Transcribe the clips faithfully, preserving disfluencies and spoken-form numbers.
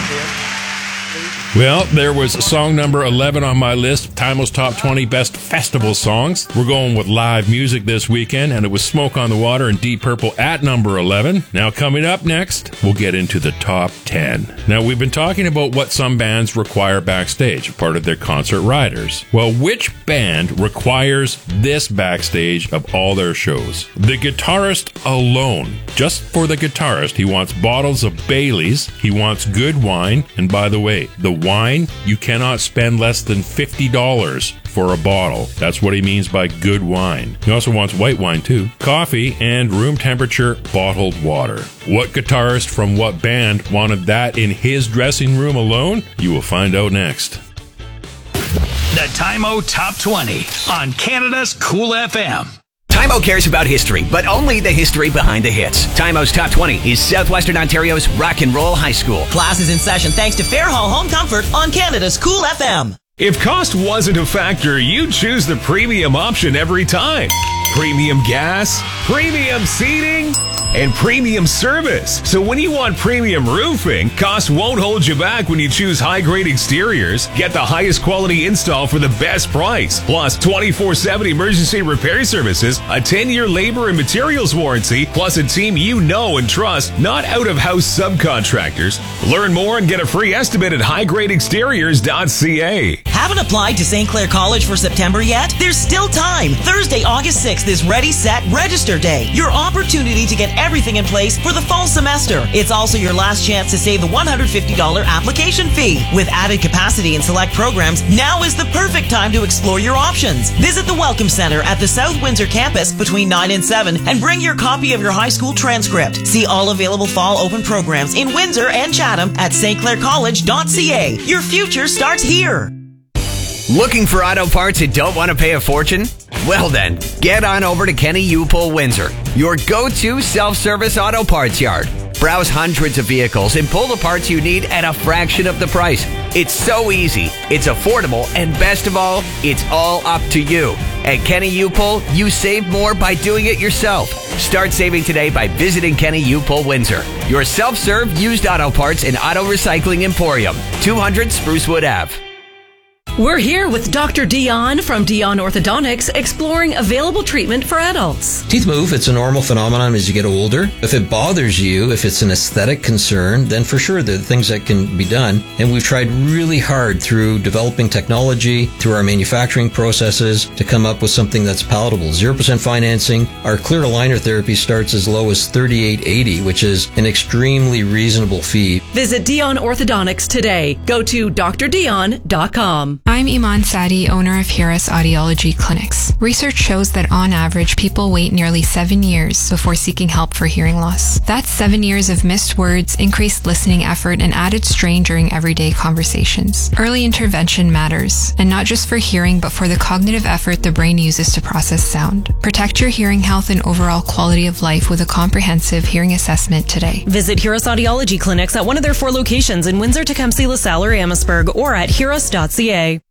Well, there was song number eleven on my list, Timo's Top twenty Best Festival Songs. We're going with live music this weekend, and it was Smoke on the Water and Deep Purple at number eleven. Now, coming up next, we'll get into the top ten. Now, we've been talking about what some bands require backstage, part of their concert riders. Well, which band requires this backstage of all their shows? The guitarist alone. Just for the guitarist, he wants bottles of Baileys, he wants good wine, and by the way, the wine, you cannot spend less than fifty dollars for a bottle. That's what he means by good wine. He also wants white wine too. Coffee and room temperature bottled water. What guitarist from what band wanted that in his dressing room alone? You will find out next. The Timo Top twenty on Canada's Cool F M. Timo cares about history, but only the history behind the hits. Timo's Top twenty is Southwestern Ontario's Rock and Roll High School. Class is in session thanks to Fairhall Home Comfort on Canada's Cool F M. If cost wasn't a factor, you'd choose the premium option every time. Premium gas, premium seating, and premium service. So when you want premium roofing, cost won't hold you back when you choose high-grade exteriors. Get the highest quality install for the best price. Plus twenty-four seven emergency repair services, a ten-year labor and materials warranty, plus a team you know and trust, not out-of-house subcontractors. Learn more and get a free estimate at high grade exteriors dot c a. Haven't applied to Saint Clair College for September yet? There's still time. Thursday, August sixth is Ready, Set, Register Day. Your opportunity to get everything in place for the fall semester. It's also your last chance to save the one hundred fifty dollars application fee. With added capacity in select programs, now is the perfect time to explore your options. Visit the Welcome Center at the South Windsor campus between nine and seven and bring your copy of your high school transcript. See all available fall open programs in Windsor and Chatham at s t clair college dot c a. Your future starts here. Looking for auto parts and don't want to pay a fortune? Well then, get on over to Kenny Upol Windsor, your go-to self-service auto parts yard. Browse hundreds of vehicles and pull the parts you need at a fraction of the price. It's so easy, it's affordable, and best of all, it's all up to you. At Kenny Upol, you save more by doing it yourself. Start saving today by visiting Kenny Upol Windsor, your self-serve used auto parts and auto recycling emporium, two hundred Sprucewood Avenue. We're here with Doctor Dion from Dion Orthodontics, exploring available treatment for adults. Teeth move, it's a normal phenomenon as you get older. If it bothers you, if it's an aesthetic concern, then for sure there are things that can be done. And we've tried really hard through developing technology, through our manufacturing processes, to come up with something that's palatable. zero percent financing. Our clear aligner therapy starts as low as thirty-eight eighty, which is an extremely reasonable fee. Visit Dion Orthodontics today. Go to d r dion dot com. I'm Iman Sadi, owner of Hiras Audiology Clinics. Research shows that on average, people wait nearly seven years before seeking help for hearing loss. That's seven years of missed words, increased listening effort, and added strain during everyday conversations. Early intervention matters, and not just for hearing, but for the cognitive effort the brain uses to process sound. Protect your hearing health and overall quality of life with a comprehensive hearing assessment today. Visit Hiras Audiology Clinics at one of their four locations in Windsor, Tecumseh, LaSalle, or Amherstburg, or at hiras dot c a.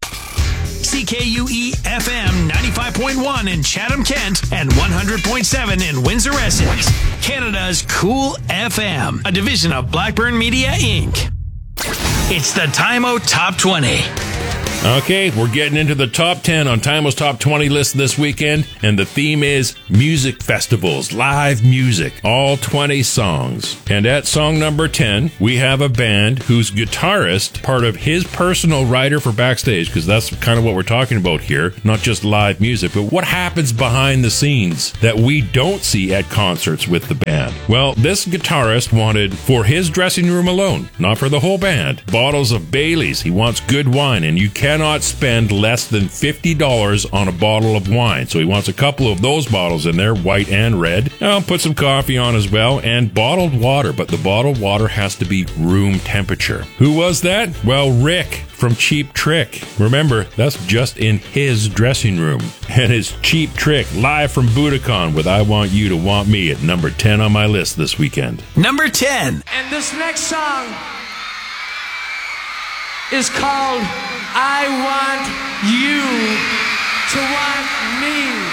C K U E F M ninety-five point one in Chatham, Kent, and one hundred point seven in Windsor, Essex. Canada's Cool F M, a division of Blackburn Media, Incorporated. It's the Timo Top twenty. Okay, we're getting into the top ten on Timo's Top twenty list this weekend, and the theme is music festivals, live music, all twenty songs. And at song number ten, we have a band whose guitarist, part of his personal rider for backstage, because that's kind of what we're talking about here, not just live music, but what happens behind the scenes that we don't see at concerts with the band. Well, this guitarist wanted, for his dressing room alone, not for the whole band, bottles of Baileys. He wants good wine, and you can cannot spend less than fifty dollars on a bottle of wine. So he wants a couple of those bottles in there, white and red. I'll put some coffee on as well, and bottled water, but the bottled water has to be room temperature. Who was that? Well, Rick from Cheap Trick. Remember, that's just in his dressing room. And his Cheap Trick, live from Budokan with I Want You to Want Me at number ten on my list this weekend. Number ten. And this next song is called I Want You to Want Me.